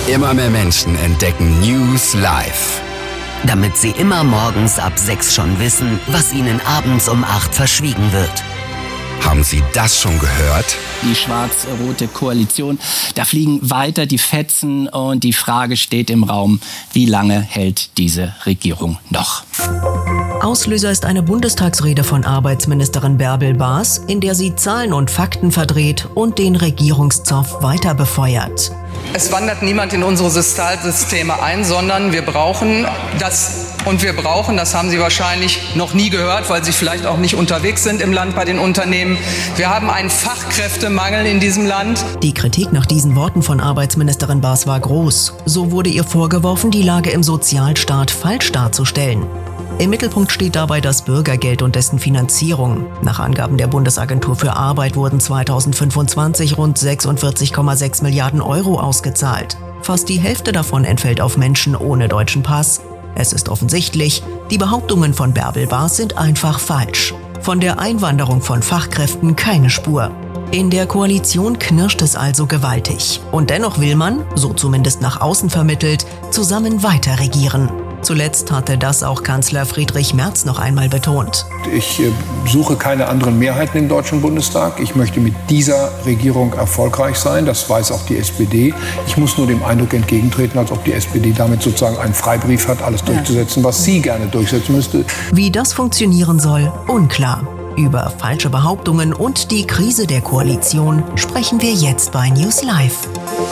Immer mehr Menschen entdecken News Live. Damit sie immer morgens ab 6 schon wissen, was ihnen abends um 8 verschwiegen wird. Haben Sie das schon gehört? Die schwarz-rote Koalition, da fliegen weiter die Fetzen und die Frage steht im Raum, wie lange hält diese Regierung noch? Auslöser ist eine Bundestagsrede von Arbeitsministerin Bärbel Baas, in der sie Zahlen und Fakten verdreht und den Regierungszoff weiter befeuert. Es wandert niemand in unsere Sozialsysteme ein, sondern wir brauchen das. Und wir brauchen, das haben Sie wahrscheinlich noch nie gehört, weil Sie vielleicht auch nicht unterwegs sind im Land bei den Unternehmen. Wir haben einen Fachkräftemangel in diesem Land. Die Kritik nach diesen Worten von Arbeitsministerin Baas war groß. So wurde ihr vorgeworfen, die Lage im Sozialstaat falsch darzustellen. Im Mittelpunkt steht dabei das Bürgergeld und dessen Finanzierung. Nach Angaben der Bundesagentur für Arbeit wurden 2025 rund 46,6 Milliarden Euro ausgezahlt. Fast die Hälfte davon entfällt auf Menschen ohne deutschen Pass. Es ist offensichtlich, die Behauptungen von Bärbel Baas sind einfach falsch. Von der Einwanderung von Fachkräften keine Spur. In der Koalition knirscht es also gewaltig. Und dennoch will man, so zumindest nach außen vermittelt, zusammen weiter regieren. Zuletzt hatte das auch Kanzler Friedrich Merz noch einmal betont. Ich suche keine anderen Mehrheiten im Deutschen Bundestag. Ich möchte mit dieser Regierung erfolgreich sein. Das weiß auch die SPD. Ich muss nur dem Eindruck entgegentreten, als ob die SPD damit sozusagen einen Freibrief hat, alles durchzusetzen, was sie gerne durchsetzen müsste. Wie das funktionieren soll, unklar. Über falsche Behauptungen und die Krise der Koalition sprechen wir jetzt bei News Live.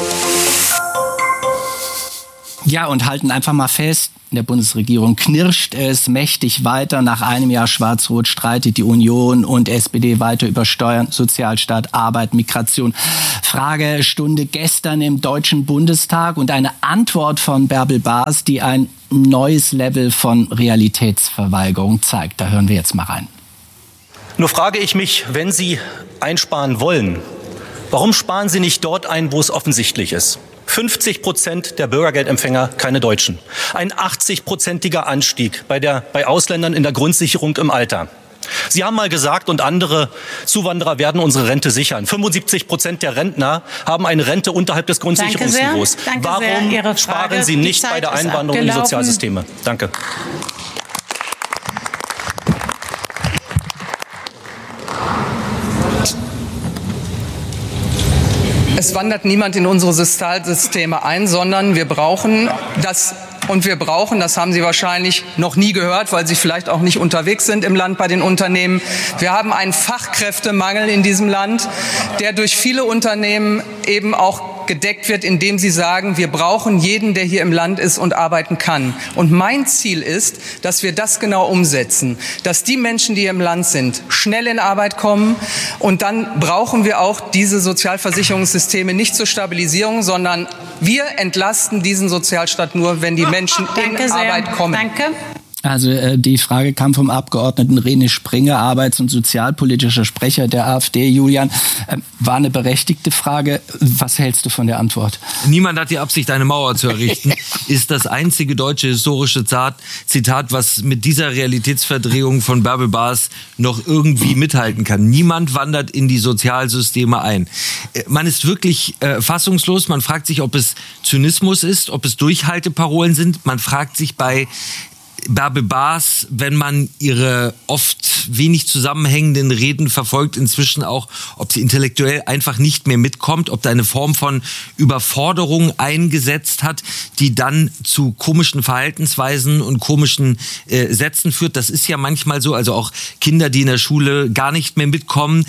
Ja, und halten einfach mal fest, in der Bundesregierung knirscht es mächtig weiter. Nach einem Jahr Schwarz-Rot streitet die Union und SPD weiter über Steuern, Sozialstaat, Arbeit, Migration. Fragestunde gestern im Deutschen Bundestag und eine Antwort von Bärbel Baas, die ein neues Level von Realitätsverweigerung zeigt. Da hören wir jetzt mal rein. Nur frage ich mich, wenn Sie einsparen wollen, warum sparen Sie nicht dort ein, wo es offensichtlich ist? 50% der Bürgergeldempfänger keine Deutschen. Ein 80-prozentiger Anstieg bei Ausländern in der Grundsicherung im Alter. Sie haben mal gesagt, und andere Zuwanderer werden unsere Rente sichern. 75% der Rentner haben eine Rente unterhalb des Grundsicherungsniveaus. Warum sparen Sie nicht bei der Einwanderung in die Sozialsysteme? Danke. Es wandert niemand in unsere Sozialsysteme ein, sondern wir brauchen das. Und wir brauchen, das haben Sie wahrscheinlich noch nie gehört, weil Sie vielleicht auch nicht unterwegs sind im Land bei den Unternehmen. Wir haben einen Fachkräftemangel in diesem Land, der durch viele Unternehmen eben auch gedeckt wird, indem sie sagen, wir brauchen jeden, der hier im Land ist und arbeiten kann. Und mein Ziel ist, dass wir das genau umsetzen, dass die Menschen, die hier im Land sind, schnell in Arbeit kommen. Und dann brauchen wir auch diese Sozialversicherungssysteme nicht zur Stabilisierung, sondern wir entlasten diesen Sozialstaat nur, wenn die Menschen in Arbeit kommen. Danke. Also die Frage kam vom Abgeordneten René Springer, arbeits- und sozialpolitischer Sprecher der AfD. Julian, war eine berechtigte Frage. Was hältst du von der Antwort? Niemand hat die Absicht, eine Mauer zu errichten, ist das einzige deutsche historische Zitat, was mit dieser Realitätsverdrehung von Bärbel Baas noch irgendwie mithalten kann. Niemand wandert in die Sozialsysteme ein. Man ist wirklich fassungslos. Man fragt sich, ob es Zynismus ist, ob es Durchhalteparolen sind. Man fragt sich bei Bärbel Baas, wenn man ihre oft wenig zusammenhängenden Reden verfolgt, inzwischen auch, ob sie intellektuell einfach nicht mehr mitkommt, ob da eine Form von Überforderung eingesetzt hat, die dann zu komischen Verhaltensweisen und komischen Sätzen führt. Das ist ja manchmal so, also auch Kinder, die in der Schule gar nicht mehr mitkommen,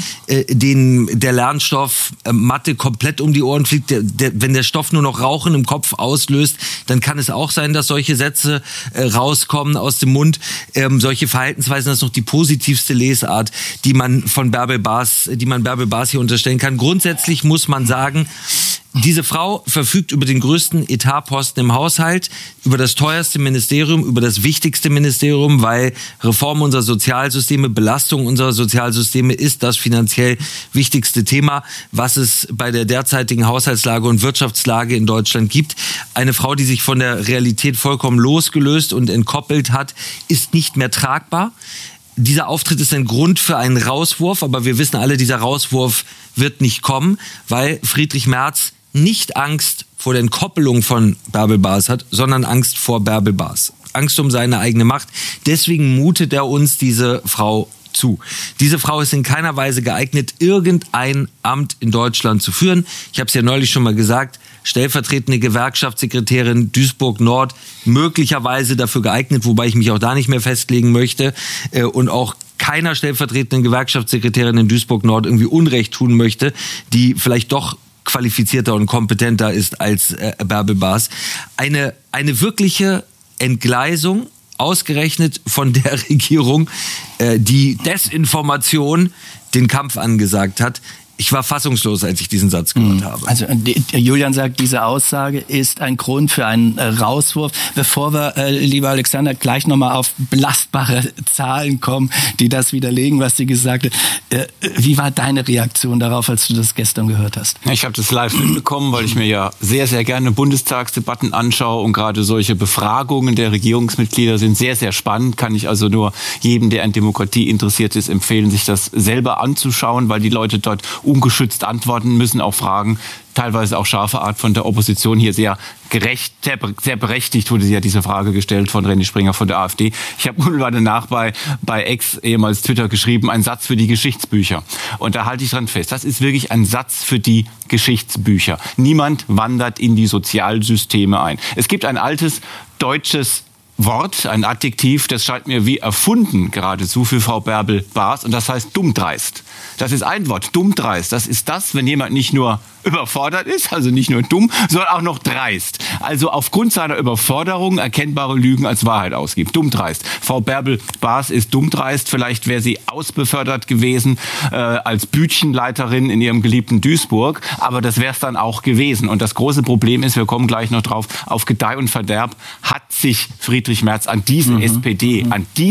denen der Lernstoff Mathe komplett um die Ohren fliegt, wenn der Stoff nur noch Rauchen im Kopf auslöst, dann kann es auch sein, dass solche Sätze rauskommen aus dem Mund. Solche Verhaltensweisen, das ist noch die positivste Lesart, die man Bärbel Baas hier unterstellen kann. Grundsätzlich muss man sagen, diese Frau verfügt über den größten Etatposten im Haushalt, über das teuerste Ministerium, über das wichtigste Ministerium, weil Reform unserer Sozialsysteme, Belastung unserer Sozialsysteme ist das finanziell wichtigste Thema, was es bei der derzeitigen Haushaltslage und Wirtschaftslage in Deutschland gibt. Eine Frau, die sich von der Realität vollkommen losgelöst und entkoppelt hat, ist nicht mehr tragbar. Dieser Auftritt ist ein Grund für einen Rauswurf, aber wir wissen alle, dieser Rauswurf wird nicht kommen, weil Friedrich Merz nicht Angst vor der Entkoppelung von Bärbel Baas hat, sondern Angst vor Bärbel Baas. Angst um seine eigene Macht. Deswegen mutet er uns diese Frau zu. Diese Frau ist in keiner Weise geeignet, irgendein Amt in Deutschland zu führen. Ich habe es ja neulich schon mal gesagt, stellvertretende Gewerkschaftssekretärin Duisburg-Nord, möglicherweise dafür geeignet, wobei ich mich auch da nicht mehr festlegen möchte und auch keiner stellvertretenden Gewerkschaftssekretärin in Duisburg-Nord irgendwie Unrecht tun möchte, die vielleicht doch qualifizierter und kompetenter ist als Bärbel Baas. Eine wirkliche Entgleisung, ausgerechnet von der Regierung, die Desinformation den Kampf angesagt hat. Ich war fassungslos, als ich diesen Satz gehört habe. Also Julian sagt, diese Aussage ist ein Grund für einen Rauswurf. Bevor wir, lieber Alexander, gleich nochmal auf belastbare Zahlen kommen, die das widerlegen, was sie gesagt hat. Wie war deine Reaktion darauf, als du das gestern gehört hast? Ich habe das live mitbekommen, weil ich mir ja sehr, sehr gerne Bundestagsdebatten anschaue und gerade solche Befragungen der Regierungsmitglieder sind sehr, sehr spannend. Kann ich also nur jedem, der an Demokratie interessiert ist, empfehlen, sich das selber anzuschauen, weil die Leute dort ungeschützt antworten müssen auf Fragen, teilweise auch scharfe Art von der Opposition. Hier sehr gerecht, sehr berechtigt wurde ja diese Frage gestellt von René Springer von der AfD. Ich habe unmittelbar danach bei X, ehemals Twitter, geschrieben, ein Satz für die Geschichtsbücher. Und da halte ich dran fest. Das ist wirklich ein Satz für die Geschichtsbücher. Niemand wandert in die Sozialsysteme ein. Es gibt ein altes deutsches Wort, ein Adjektiv, das scheint mir wie erfunden geradezu für Frau Bärbel Baas und das heißt dummdreist. Das ist ein Wort, dummdreist. Das ist das, wenn jemand nicht nur überfordert ist, also nicht nur dumm, sondern auch noch dreist. Also aufgrund seiner Überforderung erkennbare Lügen als Wahrheit ausgibt. Dummdreist. Frau Bärbel Baas ist dummdreist. Vielleicht wäre sie ausbefördert gewesen als Bütchenleiterin in ihrem geliebten Duisburg. Aber das wäre es dann auch gewesen. Und das große Problem ist, wir kommen gleich noch drauf, auf Gedeih und Verderb hat sich Friedrich Merz an diese SPD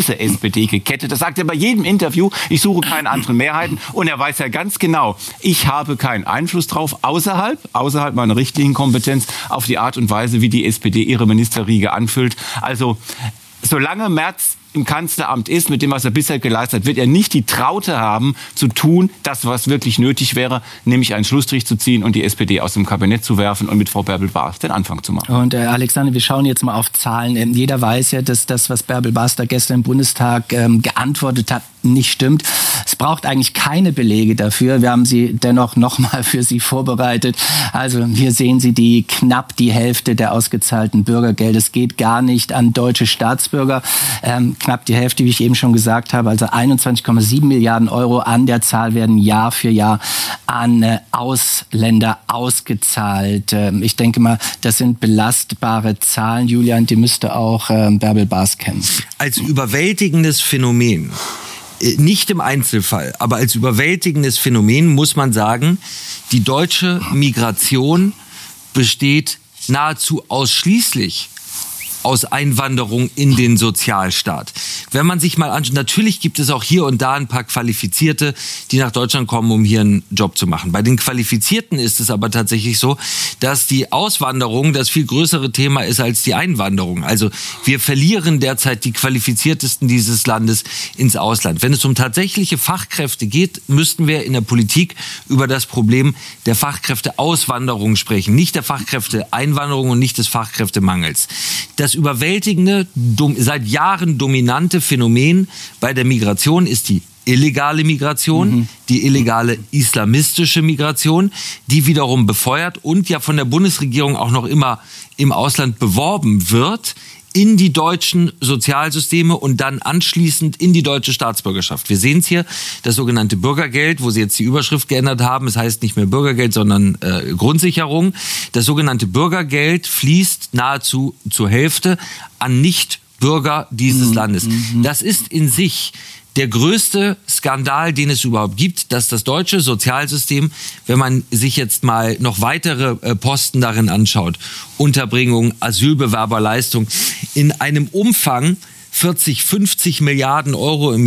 gekettet. Das sagt er bei jedem Interview. Ich suche keine anderen Mehrheiten. Und er weiß ja ganz genau, ich habe keinen Einfluss drauf, außerhalb meiner richtigen Kompetenz, auf die Art und Weise, wie die SPD ihre Ministerriege anfüllt. Also, solange Merz im Kanzleramt ist, mit dem, was er bisher geleistet hat, wird er nicht die Traute haben, zu tun, das, was wirklich nötig wäre, nämlich einen Schlussstrich zu ziehen und die SPD aus dem Kabinett zu werfen und mit Frau Bärbel Baas den Anfang zu machen. Und Alexander, wir schauen jetzt mal auf Zahlen. Jeder weiß ja, dass das, was Bärbel Baas da gestern im Bundestag geantwortet hat, nicht stimmt. Es braucht eigentlich keine Belege dafür. Wir haben sie dennoch nochmal für Sie vorbereitet. Also hier sehen Sie knapp die Hälfte der ausgezahlten Bürgergelder. Es geht gar nicht an deutsche Staatsbürger. Knapp die Hälfte, wie ich eben schon gesagt habe, also 21,7 Milliarden Euro an der Zahl werden Jahr für Jahr an Ausländer ausgezahlt. Ich denke mal, das sind belastbare Zahlen. Julian, die müsste auch Bärbel Baas kennen. Als überwältigendes Phänomen, nicht im Einzelfall, aber als überwältigendes Phänomen muss man sagen, die deutsche Migration besteht nahezu ausschließlich aus Einwanderung in den Sozialstaat. Wenn man sich mal anschaut, natürlich gibt es auch hier und da ein paar Qualifizierte, die nach Deutschland kommen, um hier einen Job zu machen. Bei den Qualifizierten ist es aber tatsächlich so, dass die Auswanderung das viel größere Thema ist als die Einwanderung. Also wir verlieren derzeit die Qualifiziertesten dieses Landes ins Ausland. Wenn es um tatsächliche Fachkräfte geht, müssten wir in der Politik über das Problem der Fachkräfteauswanderung sprechen, nicht der Fachkräfteeinwanderung und nicht des Fachkräftemangels. Das überwältigende, seit Jahren dominante Phänomen bei der Migration ist die illegale Migration, die illegale islamistische Migration, die wiederum befeuert und ja von der Bundesregierung auch noch immer im Ausland beworben wird, in die deutschen Sozialsysteme und dann anschließend in die deutsche Staatsbürgerschaft. Wir sehen es hier, das sogenannte Bürgergeld, wo sie jetzt die Überschrift geändert haben. Es heißt nicht mehr Bürgergeld, sondern Grundsicherung. Das sogenannte Bürgergeld fließt nahezu zur Hälfte an Nicht-Bürger dieses Landes. Das ist in sich der größte Skandal, den es überhaupt gibt, dass das deutsche Sozialsystem, wenn man sich jetzt mal noch weitere Posten darin anschaut, Unterbringung, Asylbewerberleistung, in einem Umfang 40, 50 Milliarden Euro im Jahr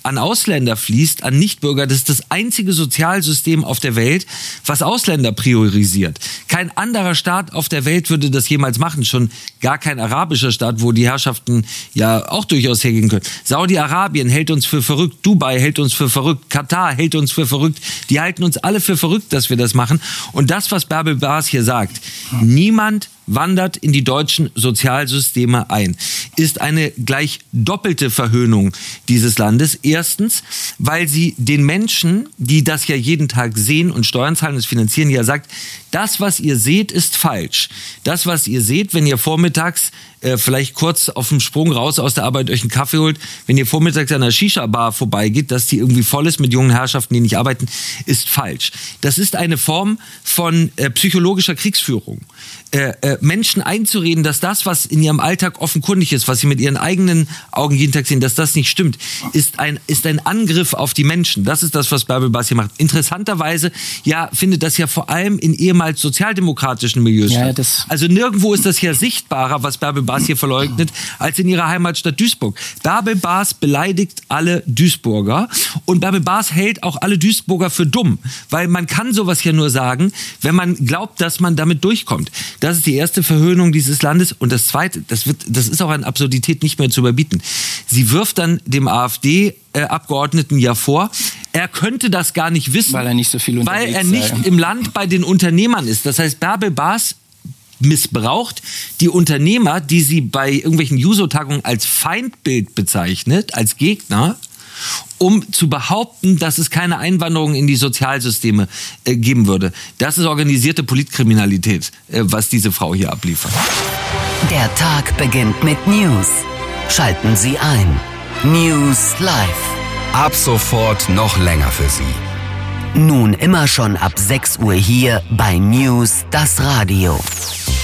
an Ausländer fließt, an Nichtbürger, das ist das einzige Sozialsystem auf der Welt, was Ausländer priorisiert. Kein anderer Staat auf der Welt würde das jemals machen, schon gar kein arabischer Staat, wo die Herrschaften ja auch durchaus hergehen können. Saudi-Arabien hält uns für verrückt, Dubai hält uns für verrückt, Katar hält uns für verrückt, die halten uns alle für verrückt, dass wir das machen. Und das, was Bärbel Baas hier sagt, niemand wandert in die deutschen Sozialsysteme ein, ist eine gleich doppelte Verhöhnung dieses Landes. Erstens, weil sie den Menschen, die das ja jeden Tag sehen und Steuern zahlen und es finanzieren, ja sagt, das, was ihr seht, ist falsch. Das, was ihr seht, wenn ihr vormittags vielleicht kurz auf dem Sprung raus aus der Arbeit euch einen Kaffee holt, wenn ihr vormittags an einer Shisha-Bar vorbeigeht, dass die irgendwie voll ist mit jungen Herrschaften, die nicht arbeiten, ist falsch. Das ist eine Form von psychologischer Kriegsführung. Menschen einzureden, dass das, was in ihrem Alltag offenkundig ist, was sie mit ihren eigenen Augen jeden Tag sehen, dass das nicht stimmt, ist ein Angriff auf die Menschen. Das ist das, was Bärbel Baas hier macht. Interessanterweise findet das ja vor allem in ehemals sozialdemokratischen Milieus statt. Also nirgendwo ist das ja sichtbarer, was Bärbel Baas hier verleugnet, als in ihrer Heimatstadt Duisburg. Bärbel Baas beleidigt alle Duisburger und Bärbel Baas hält auch alle Duisburger für dumm, weil man kann sowas ja nur sagen, wenn man glaubt, dass man damit durchkommt. Das ist die erste Verhöhnung dieses Landes. Und das Zweite, das ist auch an Absurdität nicht mehr zu überbieten. Sie wirft dann dem AfD-Abgeordneten ja vor, er könnte das gar nicht wissen, weil er nicht so viel unterwegs sei. Weil er nicht im Land bei den Unternehmern ist. Das heißt, Bärbel Baas missbraucht die Unternehmer, die sie bei irgendwelchen Juso-Tagungen als Feindbild bezeichnet, als Gegner, um zu behaupten, dass es keine Einwanderung in die Sozialsysteme geben würde. Das ist organisierte Politkriminalität, was diese Frau hier abliefert. Der Tag beginnt mit News. Schalten Sie ein. News Live. Ab sofort noch länger für Sie. Nun immer schon ab 6 Uhr hier bei News, das Radio.